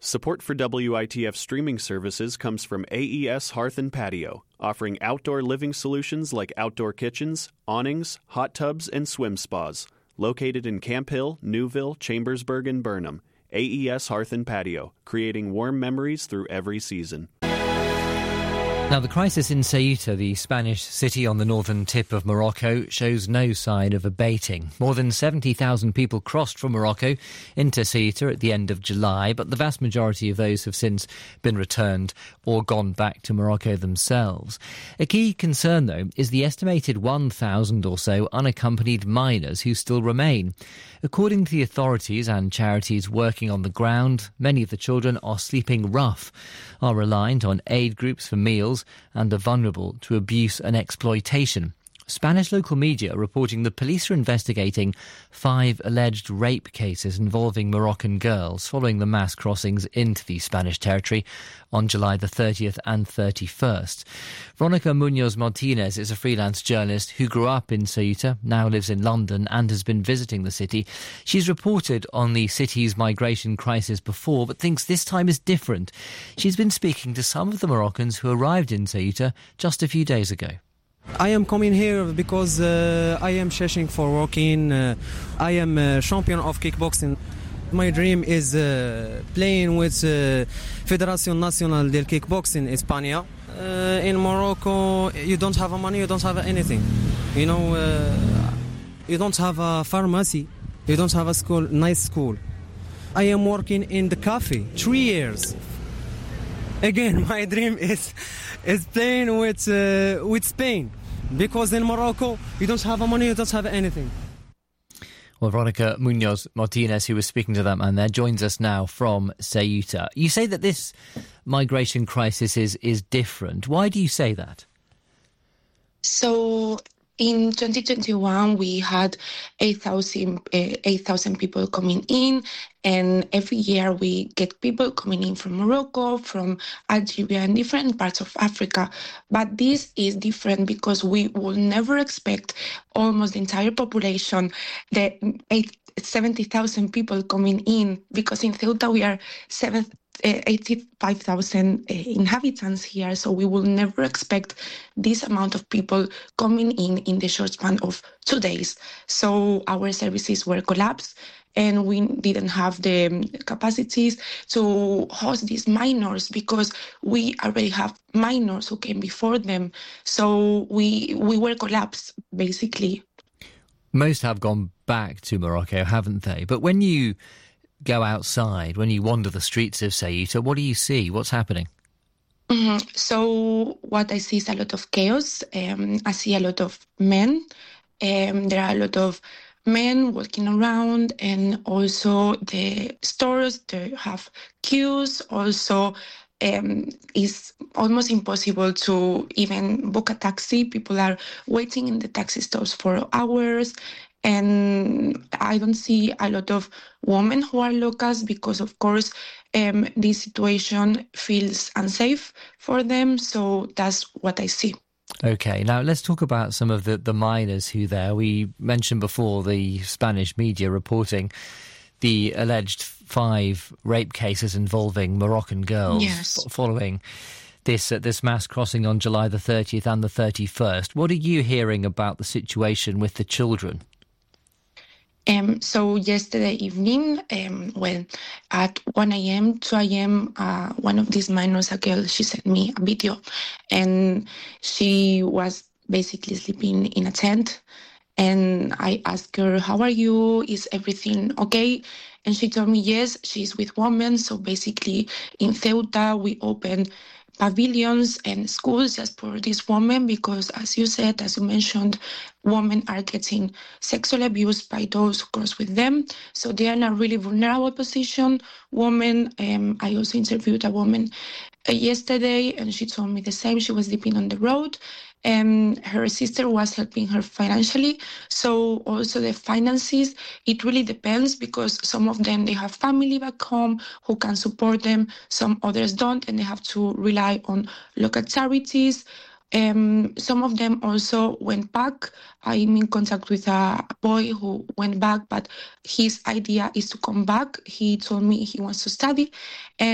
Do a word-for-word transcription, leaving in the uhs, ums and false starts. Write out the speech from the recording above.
Support for W I T F streaming services comes from A E S Hearth and Patio, offering outdoor living solutions like outdoor kitchens, awnings, hot tubs, and swim spas. Located in Camp Hill, Newville, Chambersburg, and Burnham. A E S Hearth and Patio, creating warm memories through every season. Now, the crisis in Ceuta, the Spanish city on the northern tip of Morocco, shows no sign of abating. More than seventy thousand people crossed from Morocco into Ceuta at the end of July, but the vast majority of those have since been returned or gone back to Morocco themselves. A key concern, though, is the estimated one thousand or so unaccompanied minors who still remain. According to the authorities and charities working on the ground, many of the children are sleeping rough, are reliant on aid groups for meals, and are vulnerable to abuse and exploitation. Spanish local media are reporting the police are investigating five alleged rape cases involving Moroccan girls following the mass crossings into the Spanish territory on July the thirtieth and thirty-first. Veronica Munoz Martinez is a freelance journalist who grew up in Ceuta, now lives in London and has been visiting the city. She's reported on the city's migration crisis before, but thinks this time is different. She's been speaking to some of the Moroccans who arrived in Ceuta just a few days ago. I am coming here because uh, I am searching for working. Uh, I am a champion of kickboxing. My dream is uh, playing with uh, Federación Nacional del Kickboxing España. Uh, in Morocco, you don't have money, you don't have anything. You know, uh, you don't have a pharmacy, you don't have a school, nice school. I am working in the cafe three years. Again, my dream is is playing with uh, with Spain, because in Morocco you don't have money, you don't have anything. Well, Veronica Munoz Martinez, who was speaking to that man there, joins us now from Ceuta. You say that this migration crisis is is different. Why do you say that? So in twenty twenty-one, we had eight thousand people coming in, and every year we get people coming in from Morocco, from Algeria, and different parts of Africa. But this is different because we will never expect almost the entire population, the seventy thousand people coming in, because in Ceuta we are seven. eighty-five thousand uh, inhabitants here, so we will never expect this amount of people coming in in the short span of two days. So our services were collapsed, and we didn't have the capacities to host these minors because we already have minors who came before them. So we we were collapsed, basically. Most have gone back to Morocco, haven't they? But when you go outside, when you wander the streets of Ceuta, what do you see? What's happening? Mm-hmm. So what I see is a lot of chaos. Um, I see a lot of men. Um, there are a lot of men walking around, and also the stores, they have queues. Also, um, it's almost impossible to even book a taxi. People are waiting in the taxi stores for hours. And I don't see a lot of women who are locals because, of course, um, this situation feels unsafe for them. So that's what I see. OK, now let's talk about some of the, the minors who there. We mentioned before the Spanish media reporting the alleged five rape cases involving Moroccan girls. Yes. f- following this uh, this mass crossing on July the thirtieth and the thirty-first. What are you hearing about the situation with the children? Um, so yesterday evening, um, well, at one a.m., two a.m., uh, one of these minors, a girl, she sent me a video, and she was basically sleeping in a tent. And I asked her, how are you? Is everything okay? And she told me, yes, she's with women. So basically in Ceuta, we opened pavilions and schools just for these women, because as you said, as you mentioned, women are getting sexually abused by those who cross with them. So they are in a really vulnerable position. Women, um, I also interviewed a woman uh, yesterday, and she told me the same. She was sleeping on the road, and her sister was helping her financially. So also the finances, it really depends, because some of them, they have family back home who can support them. Some others don't, and they have to rely on local charities. Um, some of them also went back. I'm in contact with a boy who went back, but his idea is to come back. He told me he wants to study. And